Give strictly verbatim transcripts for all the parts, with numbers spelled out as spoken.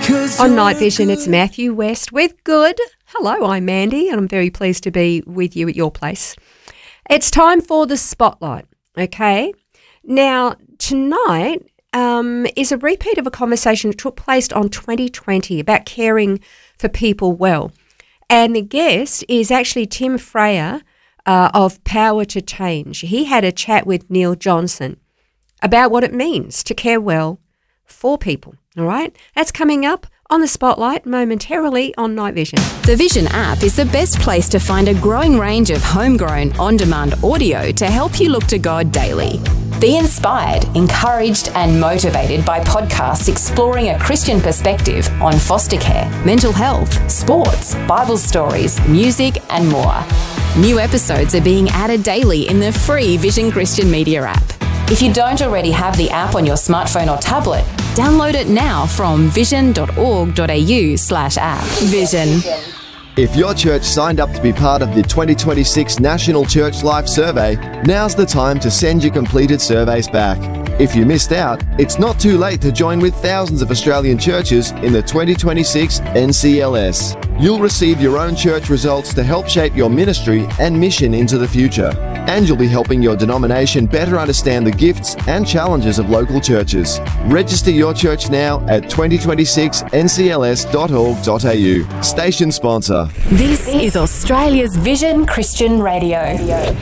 On Night Vision, it's Matthew West with Good. Hello, I'm Mandy, and I'm very pleased to be with you at your place. It's time for the Spotlight, okay? Now, tonight um, is a repeat of a conversation that took place on twenty twenty about caring for people well. And the guest is actually Tim Freya uh, of Power to Change. He had a chat with Neil Johnson about what it means to care well for people, all right? That's coming up on the Spotlight momentarily on Night Vision. The Vision app is the best place to find a growing range of homegrown, on-demand audio to help you look to God daily. Be inspired, encouraged and motivated by podcasts exploring a Christian perspective on foster care, mental health, sports, Bible stories, music and more. New episodes are being added daily in the free Vision Christian Media app. If you don't already have the app on your smartphone or tablet, download it now from vision.org.au slash app. Vision. If your church signed up to be part of the twenty twenty-six National Church Life Survey, now's the time to send your completed surveys back. If you missed out, it's not too late to join with thousands of Australian churches in the twenty twenty-six N C L S. You'll receive your own church results to help shape your ministry and mission into the future. And you'll be helping your denomination better understand the gifts and challenges of local churches. Register your church now at twenty twenty-six N C L S dot org dot A U. Station sponsor. This is Australia's Vision Christian Radio.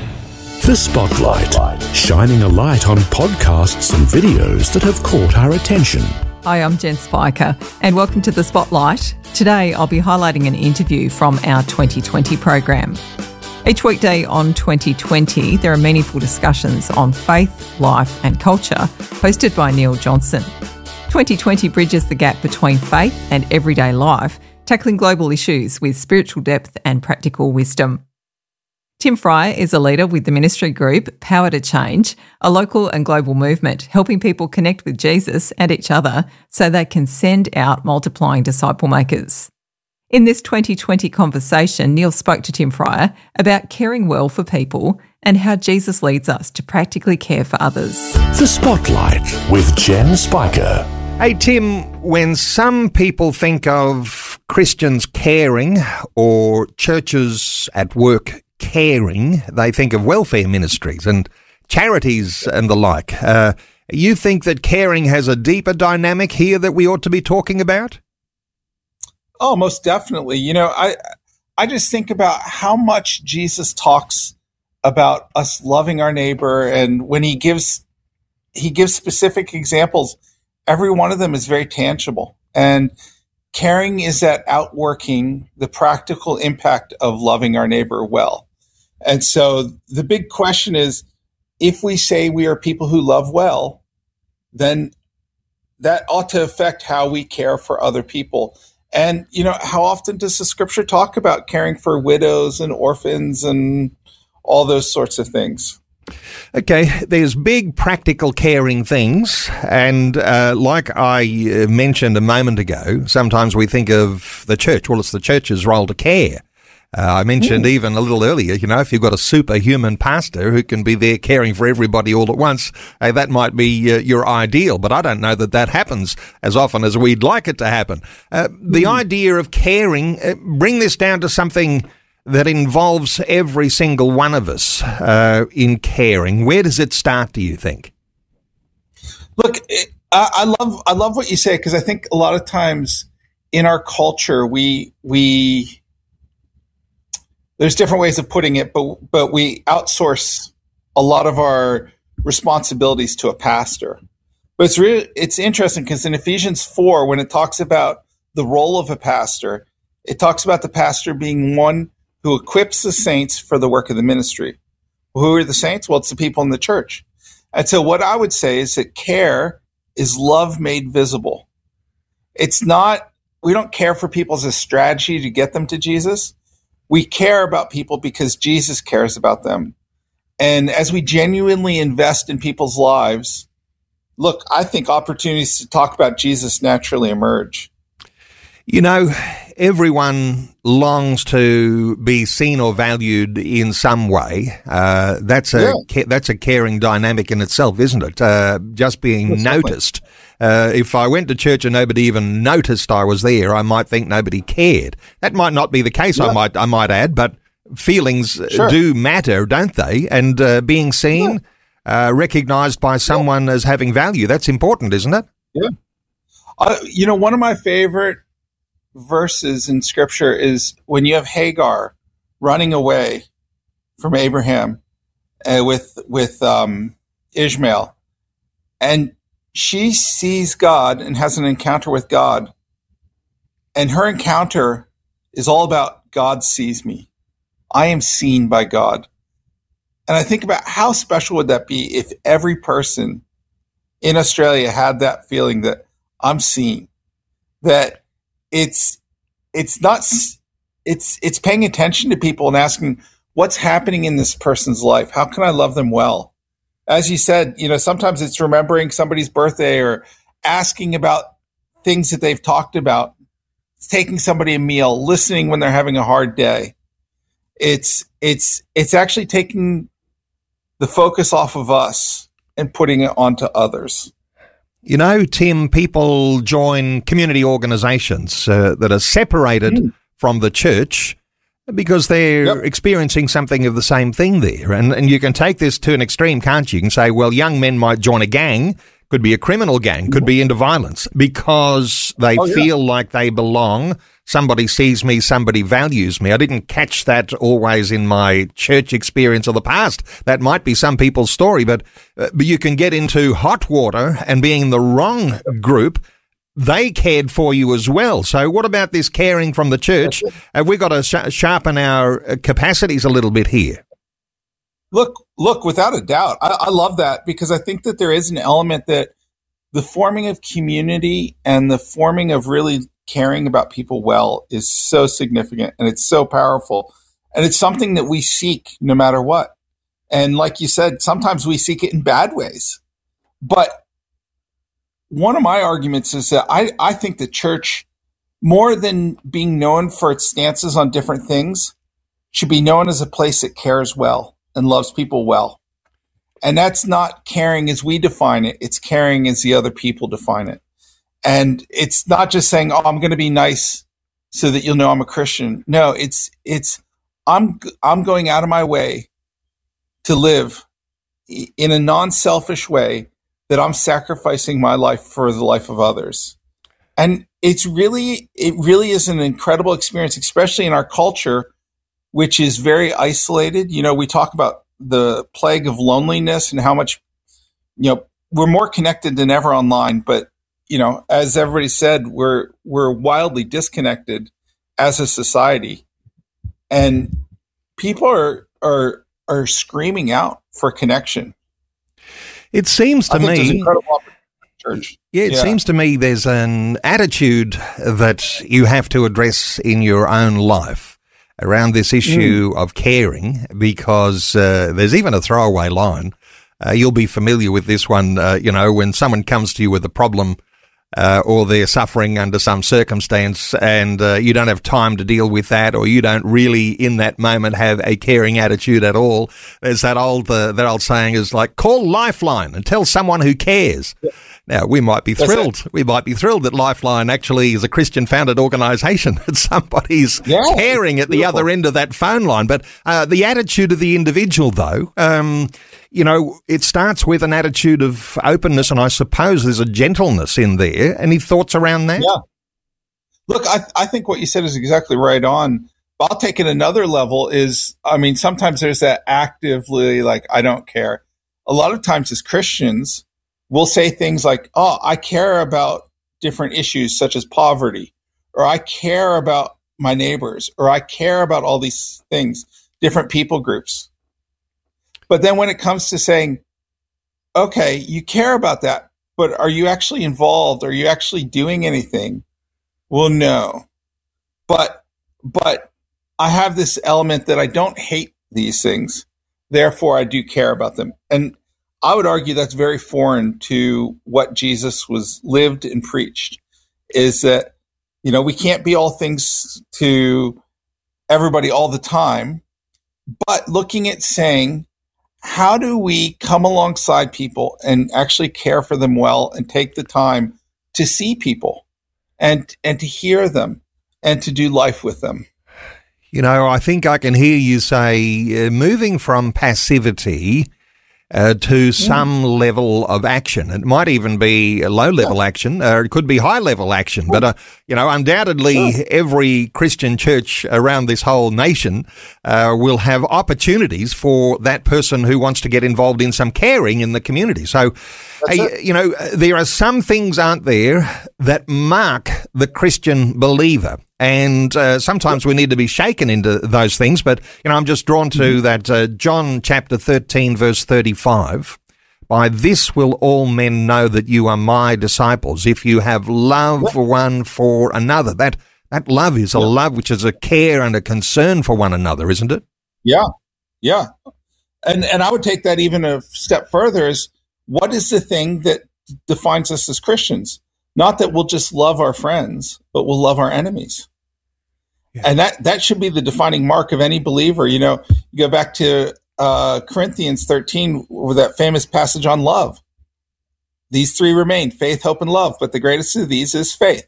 The Spotlight, shining a light on podcasts and videos that have caught our attention. Hi, I'm Jen Spiker and welcome to The Spotlight. Today I'll be highlighting an interview from our twenty twenty program. Each weekday on twenty twenty, there are meaningful discussions on faith, life and culture hosted by Neil Johnson. twenty twenty bridges the gap between faith and everyday life, tackling global issues with spiritual depth and practical wisdom. Tim Freya is a leader with the ministry group Power to Change, a local and global movement helping people connect with Jesus and each other so they can send out multiplying disciple makers. In this twenty twenty conversation, Neil spoke to Tim Freya about caring well for people and how Jesus leads us to practically care for others. The Spotlight with Jen Spiker. Hey Tim, when some people think of Christians caring or churches at work caring, they think of welfare ministries and charities and the like. Uh, you think that caring has a deeper dynamic here that we ought to be talking about? Oh, most definitely. You know, I I just think about how much Jesus talks about us loving our neighbor, and when he gives he gives specific examples, every one of them is very tangible. And caring is that outworking the practical impact of loving our neighbor well. And so the big question is, if we say we are people who love well, then that ought to affect how we care for other people. And, you know, how often does the scripture talk about caring for widows and orphans and all those sorts of things? Okay, there's big practical caring things, and uh, like I uh, mentioned a moment ago, sometimes we think of the church. Well, it's the church's role to care. Uh, I mentioned mm. even a little earlier, you know, if you've got a superhuman pastor who can be there caring for everybody all at once, hey, that might be uh, your ideal, but I don't know that that happens as often as we'd like it to happen. Uh, the mm. idea of caring, uh, bring this down to something that involves every single one of us uh, in caring. Where does it start, do you think? Look, it, I, I love I love what you say, because I think a lot of times in our culture, we we there's different ways of putting it, but but we outsource a lot of our responsibilities to a pastor. But it's really it's interesting, because in Ephesians four, when it talks about the role of a pastor, it talks about the pastor being one who equips the saints for the work of the ministry. Who are the saints? Well, it's the people in the church. And so what I would say is that care is love made visible. It's not, we don't care for people as a strategy to get them to Jesus. We care about people because Jesus cares about them. And as we genuinely invest in people's lives, look, I think opportunities to talk about Jesus naturally emerge. You know, everyone longs to be seen or valued in some way. Uh, that's a yeah. ca- that's a caring dynamic in itself, isn't it? Uh, just being Exactly. noticed. Uh, if I went to church and nobody even noticed I was there, I might think nobody cared. That might not be the case, yeah. I might I might add, but feelings sure. do matter, don't they? And uh, being seen, yeah. uh, recognised by someone yeah. as having value, that's important, isn't it? Yeah. Uh, you know, one of my favorite verses in Scripture is when you have Hagar running away from Abraham uh, with with um, Ishmael, and she sees God and has an encounter with God, and her encounter is all about God sees me. I am seen by God. And I think about how special would that be if every person in Australia had that feeling that I'm seen, that it's it's not it's it's paying attention to people and asking what's happening in this person's life. How can I love them well? As you said, you know, sometimes it's remembering somebody's birthday or asking about things that they've talked about. It's taking somebody a meal, listening when they're having a hard day. It's it's it's actually taking the focus off of us and putting it onto others. You know, Tim, people join community organisations uh, that are separated mm. from the church because they're yep. experiencing something of the same thing there. And and you can take this to an extreme, can't you? You can say, well, young men might join a gang, could be a criminal gang, could be into violence because they oh, yeah. feel like they belong. Somebody sees me, somebody values me. I didn't catch that always in my church experience of the past. That might be some people's story, but, uh, but you can get into hot water and being in the wrong group. They cared for you as well. So what about this caring from the church? Have we got to sh- sharpen our capacities a little bit here? Look, look, without a doubt. I, I love that because I think that there is an element that the forming of community and the forming of really caring about people well is so significant and it's so powerful. And it's something that we seek no matter what. And like you said, sometimes we seek it in bad ways. But one of my arguments is that I, I think the church, more than being known for its stances on different things, should be known as a place that cares well and loves people well. And that's not caring as we define it. It's caring as the other people define it. And it's not just saying, oh, I'm going to be nice so that you'll know I'm a Christian. No, it's, it's, I'm, I'm going out of my way to live in a non-selfish way that I'm sacrificing my life for the life of others. And it's really, it really is an incredible experience, especially in our culture, which is very isolated. You know, we talk about the plague of loneliness and how much, you know, we're more connected than ever online, but you know, as everybody said, we're we're wildly disconnected as a society, and people are are are screaming out for connection. It seems to I think me, there's incredible opportunity in church. Yeah, it yeah. seems to me there's an attitude that you have to address in your own life around this issue mm. of caring, because uh, there's even a throwaway line. Uh, you'll be familiar with this one. Uh, you know, when someone comes to you with a problem. Uh, or they're suffering under some circumstance and uh, you don't have time to deal with that, or you don't really in that moment have a caring attitude at all. There's that old uh, that old saying is like, call Lifeline and tell someone who cares. Yeah. Now, we might be thrilled. We might be thrilled that Lifeline actually is a Christian-founded organisation, that somebody's yeah, caring at the beautiful. other end of that phone line. But uh, the attitude of the individual, though, um, you know, it starts with an attitude of openness, and I suppose there's a gentleness in there. Any thoughts around that? Yeah. Look, I, I think what you said is exactly right on. But I'll take it another level is, I mean, sometimes there's that actively, like, I don't care. A lot of times as Christians, we'll say things like, oh, I care about different issues such as poverty, or I care about my neighbors, or I care about all these things, different people groups. But then when it comes to saying, okay, you care about that, but are you actually involved? Are you actually doing anything? Well, no. But, but I have this element that I don't hate these things. Therefore, I do care about them. And I would argue that's very foreign to what Jesus was lived and preached, is that, you know, we can't be all things to everybody all the time, but looking at saying, how do we come alongside people and actually care for them well and take the time to see people and and to hear them and to do life with them? You know, I think I can hear you say uh, moving from passivity uh, to some mm. level of action. It might even be a low-level yeah. action, or it could be high-level action. But, uh, you know, undoubtedly sure. every Christian church around this whole nation uh, will have opportunities for that person who wants to get involved in some caring in the community. So, uh, you know, there are some things, aren't there, that mark the Christian believer. And uh, sometimes we need to be shaken into those things. But, you know, I'm just drawn to mm-hmm. that uh, John chapter thirteen, verse thirty-five. By this will all men know that you are my disciples, if you have love yep. one for another. That that love is a yep. love which is a care and a concern for one another, isn't it? Yeah, yeah. And and I would take that even a step further is, what is the thing that defines us as Christians? Not that we'll just love our friends, but we'll love our enemies. Yeah. And that, that should be the defining mark of any believer. You know, you go back to uh, Corinthians thirteen with that famous passage on love. These three remain, faith, hope, and love. But the greatest of these is faith.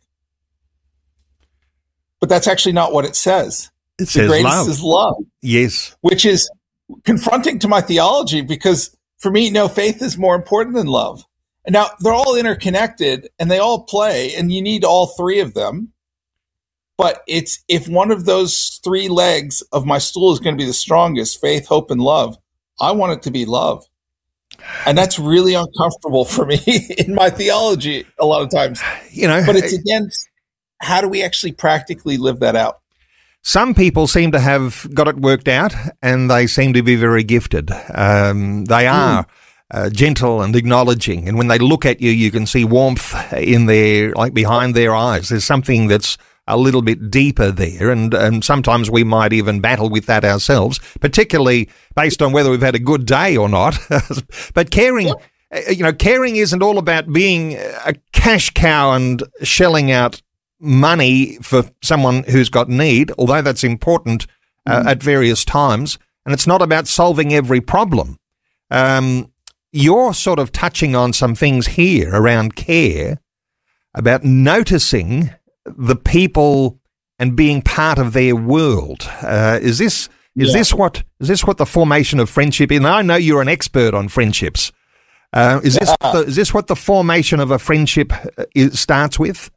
But that's actually not what it says. It the says greatest love. is love. Yes. Which is confronting to my theology, because for me, no, faith is more important than love. Now, they're all interconnected and they all play, and you need all three of them. But it's if one of those three legs of my stool is going to be the strongest, faith, hope, and love, I want it to be love. And that's really uncomfortable for me in my theology a lot of times. You know, but it's, again, how do we actually practically live that out? Some people seem to have got it worked out, and they seem to be very gifted. Um, they are. Mm. Uh, gentle and acknowledging, and when they look at you, you can see warmth in their, like behind their eyes. There's something that's a little bit deeper there, and, and sometimes we might even battle with that ourselves, particularly based on whether we've had a good day or not. But caring, you know, caring isn't all about being a cash cow and shelling out money for someone who's got need, although that's important uh, mm. at various times, and it's not about solving every problem. Um, You're sort of touching on some things here around care, about noticing the people and being part of their world. Uh, is this is yeah. this what is this what the formation of friendship is? And I know you're an expert on friendships. Uh, is this the, is this what the formation of a friendship is, starts with?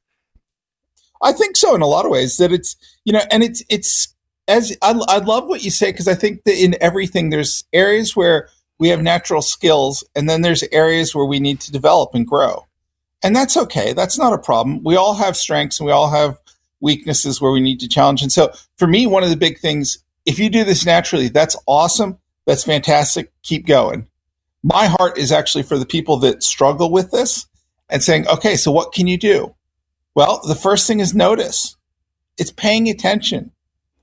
I think so in a lot of ways. That it's you know, and it's it's as I, I love what you say, because I think that in everything there's areas where we have natural skills, and then there's areas where we need to develop and grow. And that's okay. That's not a problem. We all have strengths and we all have weaknesses where we need to challenge. And so for me, one of the big things, if you do this naturally, that's awesome. That's fantastic. Keep going. My heart is actually for the people that struggle with this and saying, okay, so what can you do? Well, the first thing is notice. It's paying attention.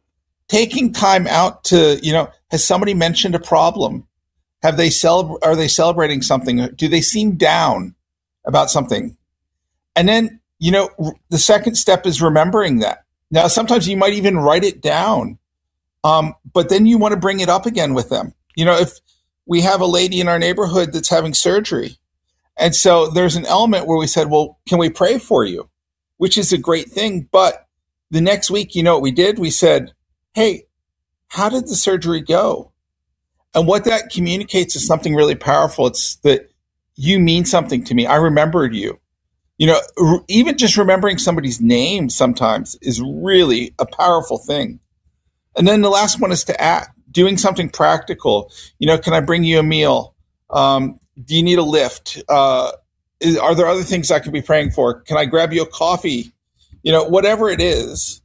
Taking time out to, you know, has somebody mentioned a problem? Have they celeb- are they celebrating something? Do they seem down about something? And then, you know, r- the second step is remembering that. Now, sometimes you might even write it down, um, but then you want to bring it up again with them. You know, if we have a lady in our neighborhood that's having surgery, and so there's an element where we said, well, can we pray for you? Which is a great thing. But the next week, you know what we did? We said, hey, how did the surgery go? And what that communicates is something really powerful. It's that you mean something to me. I remembered you. You know, r- even just remembering somebody's name sometimes is really a powerful thing. And then the last one is to act, doing something practical. You know, can I bring you a meal? Um, do you need a lift? Uh, is, are there other things I could be praying for? Can I grab you a coffee? You know, whatever it is.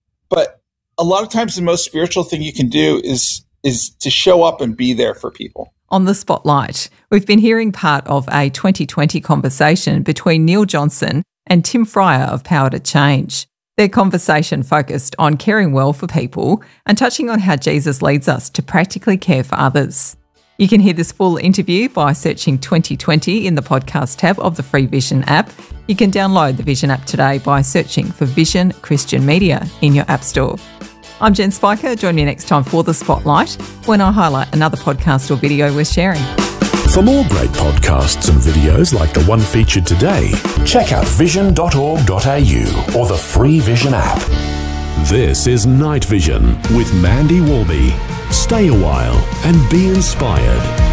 But a lot of times the most spiritual thing you can do is is to show up and be there for people. On the Spotlight, we've been hearing part of a twenty twenty conversation between Neil Johnson and Tim Fryer of Power to Change. Their conversation focused on caring well for people and touching on how Jesus leads us to practically care for others. You can hear this full interview by searching twenty twenty in the podcast tab of the free Vision app. You can download the Vision app today by searching for Vision Christian Media in your app store. I'm Jen Spiker. Join me next time for The Spotlight when I highlight another podcast or video we're sharing. For more great podcasts and videos like the one featured today, check out vision dot org dot a u or the free Vision app. This is Night Vision with Mandy Warby. Stay a while and be inspired.